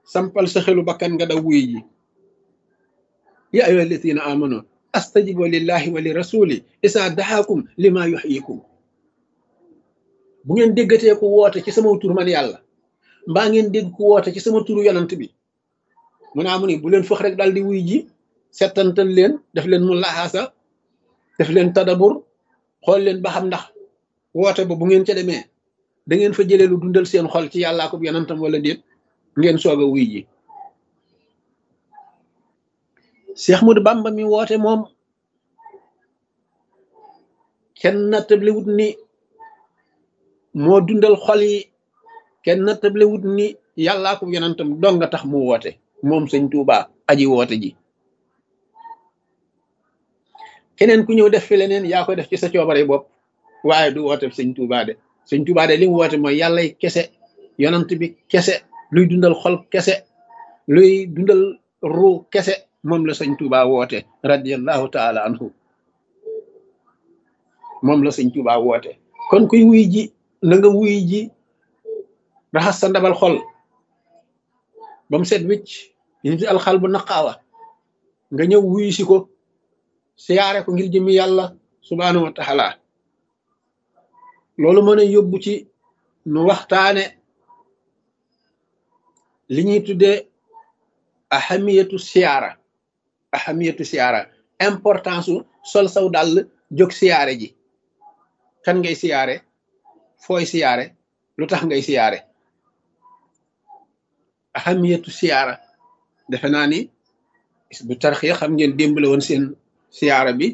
sampal sa xelu bakkan nga daw wuy ji ya ayyuha alladina amanu astajibu lillahi wa li rasuli isa dahakum lima yuhyikum bu ngeen déggatee ko woote ci sama tur man yàlla mbaa ngeen dégg ko woote ci sama turu yonant bi mu naa mu ni bu leen fëx rek daal di wuy ji settantal leen def leen mu laxaasa def leen tadabur xool leen ba xam ndax woote ba bu ngeen ca demee da ngeen fa jëlee lu dundal seen xol ci yàllaa ko yonantam wala déet ngeen soog a wuy ji Cheikh Ahmadou Bamba mi woote moom kenn nattablewut ni moo dundal xol yi kenn nattablewut ni yàllaa ko yonantam dong nga tax mu woote moom sëñ Tuubaa aji woote ji keneen ku ñëw def fi leneen yaa koy def ci sa coobare bopp waaye du woote sëñ Tuubaa de sëñ Tuubaa de li mu woote mooy yàllay kese yonant bi kese luy dundal xol kese luy dundal ruu kese moom la sëñ Tuubaa woote radiyallahu taala anhu moom la sëñ Tuubaa woote kon kuy wuy ji na nga wuy ji raxas sa ndabal xol ba mu set wicc nit alxal bu naqaawa nga ñëw wuy si ko siyaare ko ngir jëmi yàlla subhaanahu wa taala loolu mën a yóbbu ci nu waxtaane li ñuy tuddee ahamiyatu siyaara importance u sol saw dàll jóg siyaare ji kan ngay siyaare fooy siyaare lu tax ngay siyaare ahamiyatu siyaara defe naa ni bu tarxiya xam ngeen démb la woon seen siyaara bi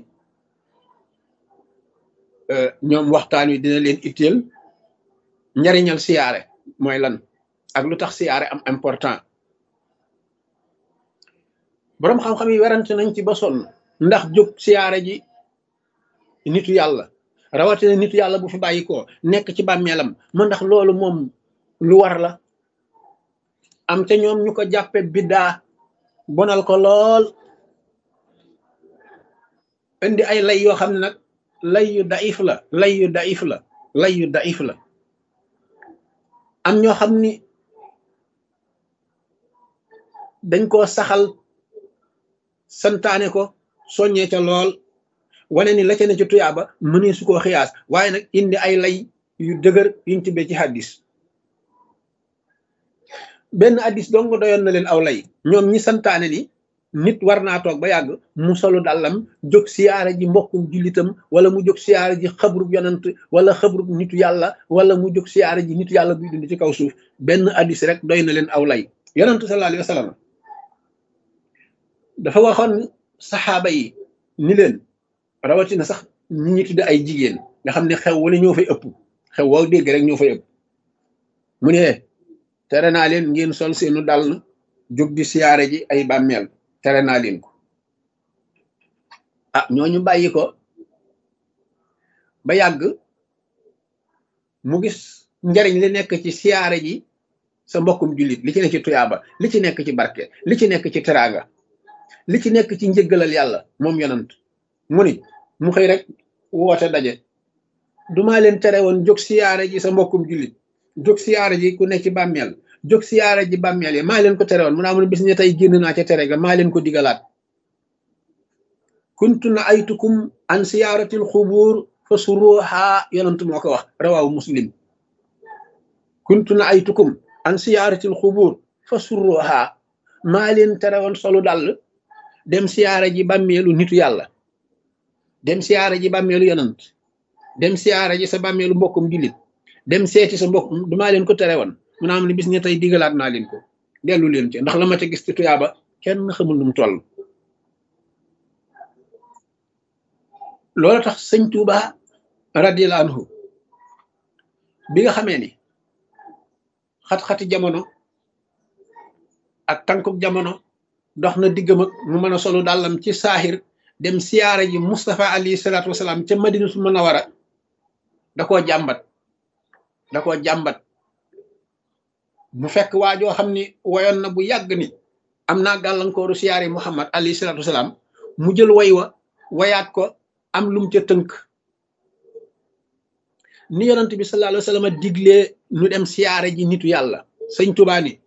ñoom waxtaan wi dina leen itteel njariñal siyaare mooy lan ak lu tax siyaare am important boroom xam-xam yi werante nañ ci ba sonn ndax jóg siyaare ji nitu yàlla rawatina nitu yàlla bu fi bàyyi ko nekk ci bàmmeelam mu ndax loolu moom lu war la am ca ñoom ñu ko jàppe biddaa bonal ko lool indi ay lay yoo xam ne nag lay yu daif la am ñoo xam ni dañ koo saxal santaane ko soññee ca lool wane ni la ca ne ci tuyaaba mënee su koo xiyaas waaye nag indi ay lay yu dëgër yuñ tibbee ci hadis benn hadis dong doyoon na leen aw lay ñoom ñi santaane ni nit war naa toog ba yàgg mu solu dàllam jóg siyaare ji mbokkum jullitam wala mu jóg siyaare ji xabrub yonant wala xabrub nitu yàlla wala mu jóg siyaare ji nitu yàlla buy dund ci kaw suuf benn hadis rek doy na leen aw lay yonantu sallallahu alayhi wa sallam dafa waxoon saxaaba yi ni leen rawatina sax ñi ñi tudde ay jigéen nga xam ne xew wala ñoo fay ëpp xew waaw dégg rek ñoo fay ëpp mu ne tere naa leen ngeen sol seenu dàll jóg di siyaare ji ay bàmmeel tere naa leen ko ah ñooñu bàyyi ko ba yàgg mu gis njariñ li nekk ci siyaare ji sa mbokkum jullit li ci nekk ci tuyaaba li ci nekk ci barke li ci nekk ci teraanga li ci nekk ci njëggalal yàlla moom yonant mu ni mu xëy rek woote daje duma leen tere woon jóg siyaare ji sa mbokkum jullit jóg siyaare ji ku nekk ci bàmmeel jóg siyaare ji bàmmeel yi maa leen ko tere woon mu naa mun bis ne tey génn naa ca tere ga maa leen ko digalaat kuntu na aytukum an siyaaratil xubuur fa suruha yonant moo ko wax rawaawu muslim kuntu na aytukum an siyaaratil xubuur fa suruha maa leen tere woon solu dàll dem siyaare ji bàmmeelu nitu yàlla dem siyaare ji bàmmeelu yonant dem siyaare ji sa bàmmeelu mbokkum jullit dem seeti sa mbokk dumaa leen ko tere woon mu naa am ne bis ne tey digalaat naa leen ko dellu leen ci ndax la ma ca gis ci tuyaaba kenn xamul nu mu toll loolu tax sëñ Tuuba radiyallahu anhu bi nga xamee ni xat-xati jamono ak tànkub jamono dox na diggam ak mu mën a solu dàllam ci saaxir dem siyaare ji Mustafa alayhi salaatu wasalaam ca Madinatu Munawara da koo jàmbat mu fekk waajoo xam ni wayoon na bu yàgg ni am naa gàllankooru siyaare Muhammad alayhi salaatu wasalaam mu jël way wa wayaat ko am lum ca tënk ni yonent bi sallallahu alayhi wa sallam diglee nu dem siyaare ji nitu yàlla sëñ Tuubaa ni